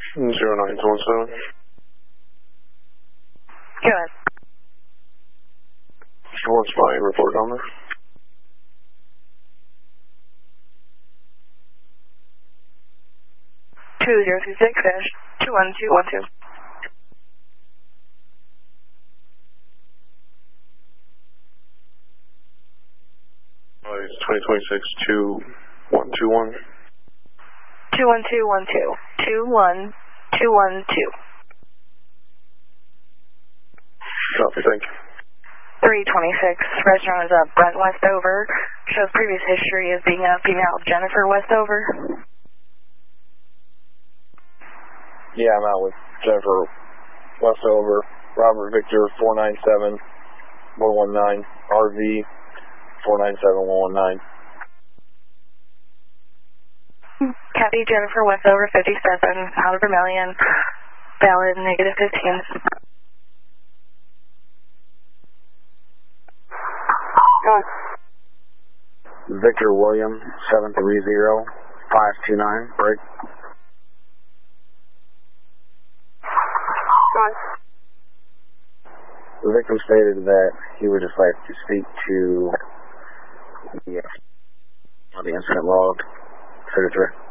0917. Go ahead. What's my report number? 2036-21212. It's 2026-2121. 21212. 21212. Copy, thank you. 326, restaurant is up, Brent Westover. Shows previous history as being a female Jennifer Westover. Yeah, I'm out with Jennifer Westover, Robert Victor 497119, RV 497119. Copy, Jennifer Westover 57, out of Vermilion, valid -15. Victor William 730529, break. The victim stated that he would just like to speak to the incident log, etc.